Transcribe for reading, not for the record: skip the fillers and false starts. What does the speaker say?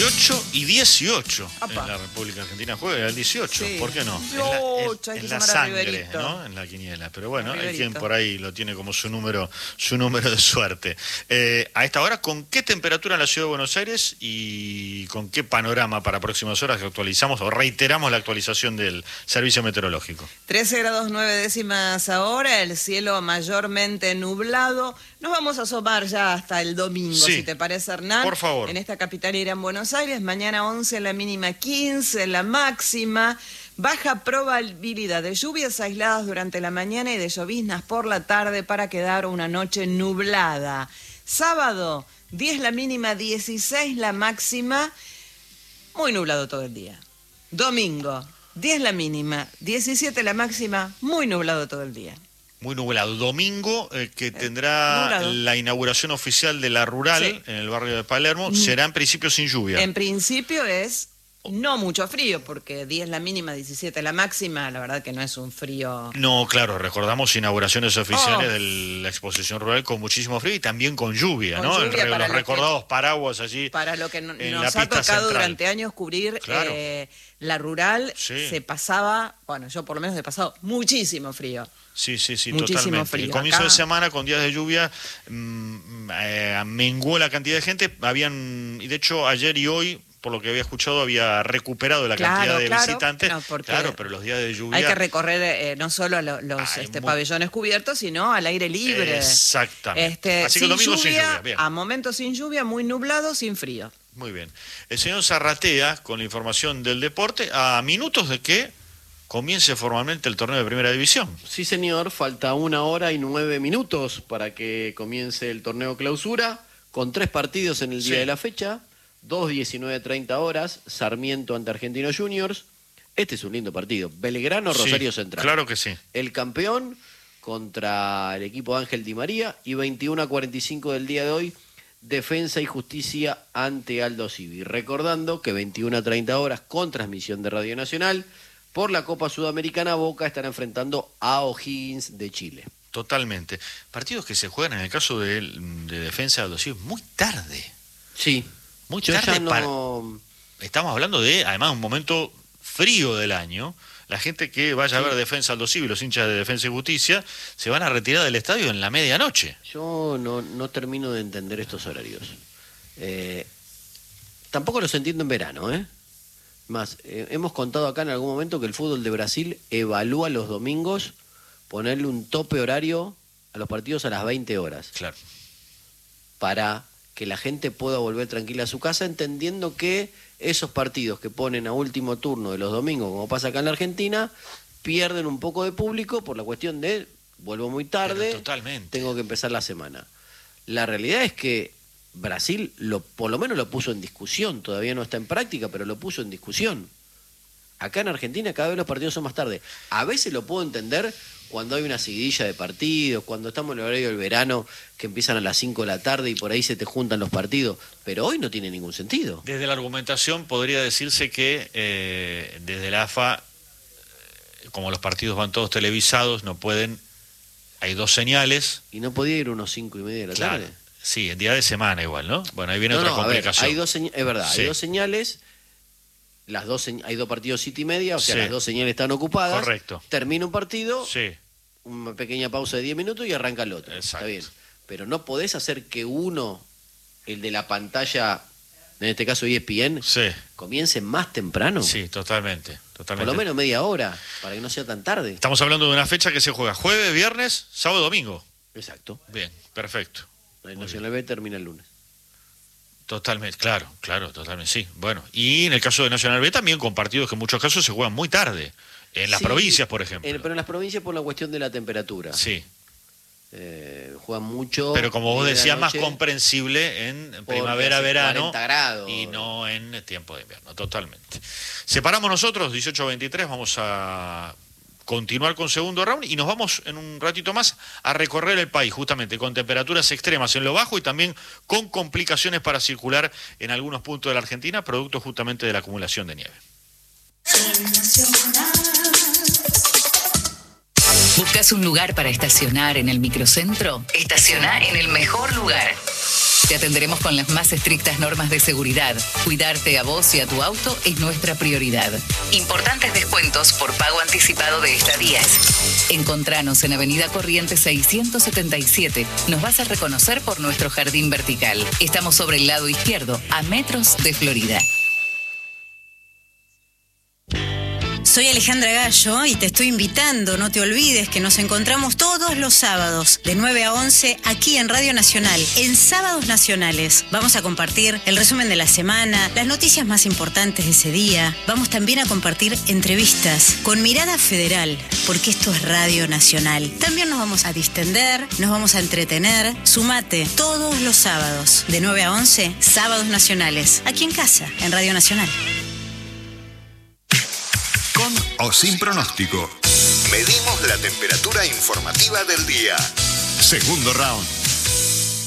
18 y 18 Apa. en la República Argentina juega el 18, Sí. ¿por qué no? 18, hay en que la llamar a sangre, Riverito. ¿no? En la quiniela, pero bueno, hay Riverito. quien por ahí lo tiene como su número de suerte. A esta hora, ¿con qué temperatura en la Ciudad de Buenos Aires y con qué panorama para próximas horas que actualizamos o reiteramos la actualización del servicio meteorológico? 13 grados 9 décimas ahora, el cielo mayormente nublado. Nos vamos a asomar ya hasta el domingo, Sí. si te parece, Hernán. Por favor. En esta capital Irán, Buenos Aires, mañana 11 la mínima, 15 la máxima. Baja probabilidad de lluvias aisladas durante la mañana y de lloviznas por la tarde para quedar una noche nublada. Sábado, 10 la mínima, 16 la máxima. Muy nublado todo el día. Domingo, 10 la mínima, 17 la máxima, muy nublado todo el día. Muy nublado. Domingo, que tendrá nublado. la inauguración oficial de la Rural Sí. en el barrio de Palermo, será en principio sin lluvia. En principio es no mucho frío, porque 10 la mínima, 17 la máxima, la verdad que no es un frío... No, claro, recordamos inauguraciones oficiales Oh. de la exposición rural con muchísimo frío y también con lluvia, Con ¿no? lluvia para Los lo que- recordados paraguas allí. Para lo que en la nos ha pista tocado central. durante años cubrir Claro. la rural, Sí. se pasaba, bueno, yo por lo menos he pasado muchísimo frío. Sí, Muchísimo totalmente. frío. El comienzo Acá- de semana con días de lluvia menguó la cantidad de gente. Y de hecho ayer y hoy, por lo que había escuchado, había recuperado la cantidad de visitantes. No, porque claro, pero los días de lluvia... hay que recorrer no solo los Hay pabellones cubiertos, sino al aire libre. Exactamente. Así que Sin el domingo sin lluvia, lluvia. Bien. a momentos sin lluvia, muy nublado, sin frío. Muy bien. El señor Zarratea, con la información del deporte, a minutos de que comience formalmente el torneo de Primera División. Sí, señor, falta 1 hora y 9 minutos para que comience el torneo clausura, con 3 partidos en el día Sí. de la fecha, 2 19:30 horas, Sarmiento ante Argentinos Juniors. Este es un lindo partido. Belgrano, Rosario Sí, Central. Claro que sí. El campeón contra el equipo de Ángel Di María y 21:45 del día de hoy, Defensa y Justicia ante Aldo Civi. Recordando que 21:30 horas con transmisión de Radio Nacional, por la Copa Sudamericana, Boca estará enfrentando a O'Higgins de Chile. Totalmente. Partidos que se juegan en el caso de Defensa de Aldo Civi muy tarde. Sí. Muy Yo tarde. ya no... Estamos hablando de, además, un momento frío del año. La gente que vaya a ver Defensa Aldo Civi, los hinchas de Defensa y Justicia, se van a retirar del estadio en la medianoche. Yo no termino de entender estos horarios. Tampoco los entiendo en verano, ¿eh? Más, hemos contado acá en algún momento que el fútbol de Brasil evalúa los domingos ponerle un tope horario a los partidos a las 20 horas. Claro. Para que la gente pueda volver tranquila a su casa, entendiendo que esos partidos que ponen a último turno de los domingos, como pasa acá en la Argentina, pierden un poco de público por la cuestión de vuelvo muy tarde, Pero totalmente. tengo que empezar la semana. La realidad es que Brasil por lo menos lo puso en discusión, todavía no está en práctica, pero lo puso en discusión. Acá en Argentina cada vez los partidos son más tarde. A veces lo puedo entender cuando hay una seguidilla de partidos, cuando estamos en el horario del verano que empiezan a las 5 de la tarde y por ahí se te juntan los partidos, pero hoy no tiene ningún sentido. Desde la argumentación podría decirse que desde la AFA, como los partidos van todos televisados, no pueden, hay 2 señales. Y no podía ir unos 5:30 de la Claro, tarde. sí, en día de semana igual, ¿no? Bueno, ahí viene No, otra a ver, complicación. hay es verdad, Sí. hay 2 señales, hay 2 partidos 7:30, o sea, Sí. las 2 señales están ocupadas. Correcto. Termina un partido, Sí, una pequeña pausa de 10 minutos y arranca el otro. Exacto. Está bien. Pero no podés hacer que uno, el de la pantalla, en este caso ESPN, sí, comience más temprano. sí, totalmente. Por lo menos media hora, para que no sea tan tarde. Estamos hablando de una fecha que se juega jueves, viernes, sábado, domingo. Exacto. Bien, perfecto. El Nacional B termina el lunes. Totalmente, claro, totalmente, sí. Bueno, y en el caso de Nacional B también con partidos que en muchos casos se juegan muy tarde. En las Sí, provincias, por ejemplo. Pero en las provincias por la cuestión de la temperatura. Sí, Juegan mucho. pero como vos 10 de la decías, más noche, comprensible en porque primavera, hace verano 40 grados. y no en tiempo de invierno, totalmente. Separamos nosotros, 18:23, vamos a continuar con segundo round y nos vamos en un ratito más a recorrer el país, justamente con temperaturas extremas en lo bajo y también con complicaciones para circular en algunos puntos de la Argentina, producto justamente de la acumulación de nieve. ¿Buscas un lugar para estacionar en el microcentro? Estaciona en el mejor lugar. Te atenderemos con las más estrictas normas de seguridad. Cuidarte a vos y a tu auto es nuestra prioridad. Importantes descuentos por pago anticipado de estadías. Encontranos en Avenida Corrientes 677. Nos vas a reconocer por nuestro jardín vertical. Estamos sobre el lado izquierdo, a metros de Florida. Soy Alejandra Gallo y te estoy invitando, no te olvides que nos encontramos todos los sábados de 9 a 11 aquí en Radio Nacional, en Sábados Nacionales. Vamos a compartir el resumen de la semana, las noticias más importantes de ese día. Vamos también a compartir entrevistas con mirada federal, porque esto es Radio Nacional. También nos vamos a distender, nos vamos a entretener. Sumate todos los sábados de 9 a 11, Sábados Nacionales, aquí en casa, en Radio Nacional. Con o sin pronóstico. Medimos la temperatura informativa del día. Segundo round.